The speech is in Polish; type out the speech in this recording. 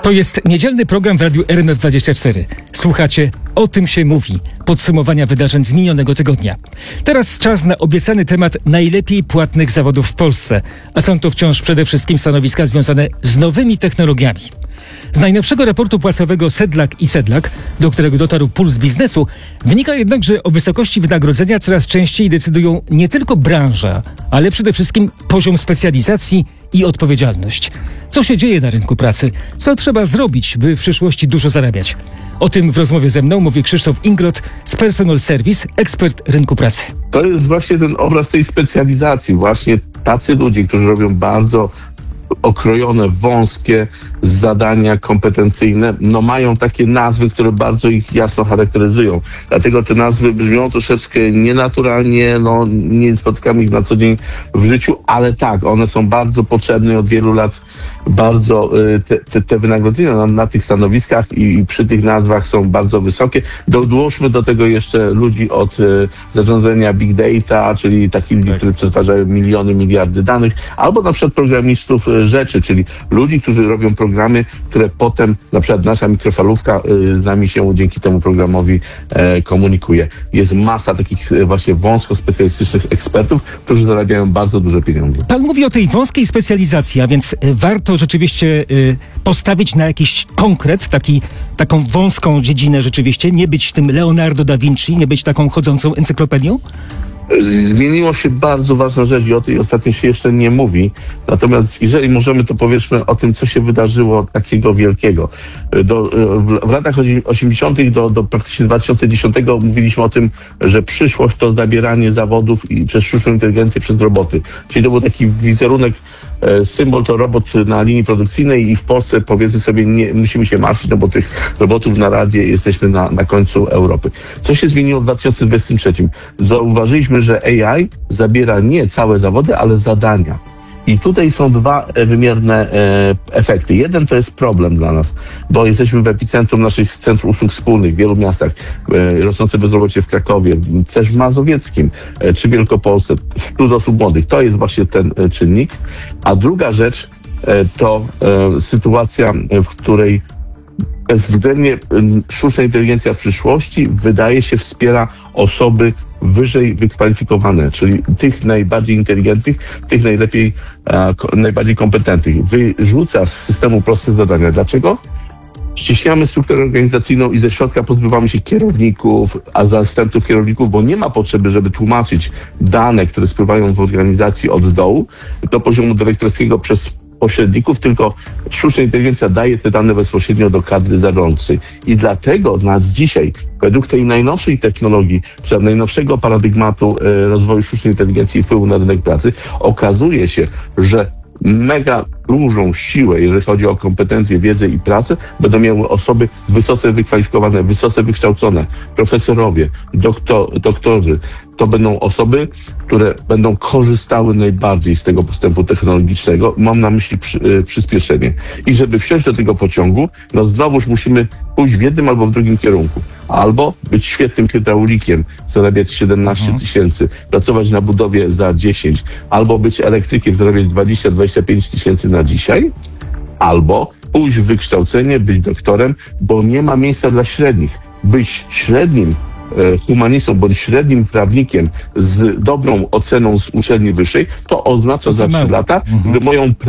To jest niedzielny program w Radiu RMF24. Słuchacie O tym się mówi. Podsumowania wydarzeń z minionego tygodnia. Teraz czas na obiecany temat najlepiej płatnych zawodów w Polsce. A są to wciąż przede wszystkim stanowiska związane z nowymi technologiami. Z najnowszego raportu płacowego Sedlak i Sedlak, do którego dotarł Puls Biznesu, wynika jednak, że o wysokości wynagrodzenia coraz częściej decydują nie tylko branża, ale przede wszystkim poziom specjalizacji i odpowiedzialność. Co się dzieje na rynku pracy? Co trzeba zrobić, by w przyszłości dużo zarabiać? O tym w rozmowie ze mną mówi Krzysztof Ingrot z Personal Service, ekspert rynku pracy. To jest właśnie ten obraz tej specjalizacji. Właśnie tacy ludzie, którzy robią bardzo okrojone, wąskie zadania kompetencyjne, mają takie nazwy, które bardzo ich jasno charakteryzują. Dlatego te nazwy brzmią troszeczkę nienaturalnie, nie spotykamy ich na co dzień w życiu, ale tak, one są bardzo potrzebne od wielu lat. Bardzo te wynagrodzenia na tych stanowiskach i przy tych nazwach są bardzo wysokie. Dołóżmy do tego jeszcze ludzi od zarządzania big data, czyli takich ludzi, którzy przetwarzają miliony, miliardy danych, albo na przykład programistów rzeczy, czyli ludzi, którzy robią programy, które potem, na przykład nasza mikrofalówka z nami się dzięki temu programowi komunikuje. Jest masa takich właśnie wąsko specjalistycznych ekspertów, którzy zarabiają bardzo duże pieniądze. Pan mówi o tej wąskiej specjalizacji, a więc warto rzeczywiście postawić na jakiś konkret, taką wąską dziedzinę rzeczywiście, nie być tym Leonardo da Vinci, nie być taką chodzącą encyklopedią? Zmieniło się bardzo ważna rzecz i o tej ostatnio się jeszcze nie mówi. Natomiast jeżeli możemy, to powiedzmy o tym, co się wydarzyło takiego wielkiego. W latach 80. do praktycznie 2010 mówiliśmy o tym, że przyszłość to zabieranie zawodów i przez sztuczną inteligencję przez roboty. Czyli to był taki wizerunek, symbol to robot na linii produkcyjnej i w Polsce, powiedzmy sobie, nie musimy się martwić, bo tych robotów na razie jesteśmy na końcu Europy. Co się zmieniło w 2023? Zauważyliśmy, że AI zabiera nie całe zawody, ale zadania. I tutaj są dwa wymierne efekty. Jeden to jest problem dla nas, bo jesteśmy w epicentrum naszych centrów usług wspólnych w wielu miastach. Rosnące bezrobocie w Krakowie, też w Mazowieckim czy Wielkopolsce, wśród osób młodych. To jest właśnie ten czynnik. A druga rzecz to sytuacja, w której bezwzględnie sztuczna inteligencja w przyszłości wydaje się wspiera osoby wyżej wykwalifikowane, czyli tych najbardziej inteligentnych, tych najbardziej kompetentnych. Wyrzuca z systemu proste zadania. Dlaczego? Ściśniamy strukturę organizacyjną i ze środka pozbywamy się kierowników, a zastępców kierowników, bo nie ma potrzeby, żeby tłumaczyć dane, które spływają w organizacji od dołu do poziomu dyrektorskiego przez pośredników, tylko sztuczna inteligencja daje te dane bezpośrednio do kadry zarządcy. I dlatego nas dzisiaj, według tej najnowszej technologii, czy najnowszego paradygmatu rozwoju sztucznej inteligencji i wpływu na rynek pracy, okazuje się, że mega dużą siłę, jeżeli chodzi o kompetencje, wiedzę i pracę, będą miały osoby wysoce wykwalifikowane, wysoce wykształcone, profesorowie, doktorzy. To będą osoby, które będą korzystały najbardziej z tego postępu technologicznego. Mam na myśli przyspieszenie. I żeby wsiąść do tego pociągu, znowuż musimy pójść w jednym albo w drugim kierunku. Albo być świetnym hydraulikiem, zarabiać 17 tysięcy, pracować na budowie za 10, albo być elektrykiem, zarabiać 20-25 tysięcy na dzisiaj, albo pójść w wykształcenie, być doktorem, bo nie ma miejsca dla średnich. Być średnim humanistą bądź średnim prawnikiem z dobrą oceną z uczelni wyższej, to oznacza za 3 lata, że moją